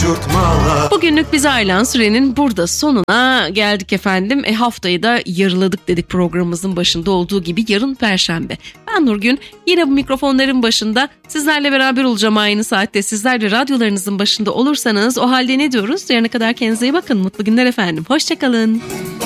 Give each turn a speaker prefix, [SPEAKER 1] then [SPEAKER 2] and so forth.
[SPEAKER 1] uçurtmalar.
[SPEAKER 2] Bugünlük bize ayrılan sürenin burada sonuna geldik efendim. Haftayı da yarıladık dedik programımızın başında olduğu gibi. Yarın Perşembe. Ben Nurgün, yine bu mikrofonların başında sizlerle beraber olacağım aynı saatte. Sizler de radyolarınızın başında olursanız o halde ne diyoruz? Yarına kadar kendinize iyi bakın. Mutlu günler efendim. Hoşçakalın.